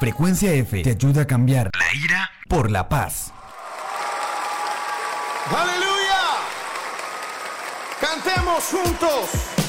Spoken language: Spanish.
Frecuencia F te ayuda a cambiar la ira por la paz. ¡Aleluya! Cantemos juntos.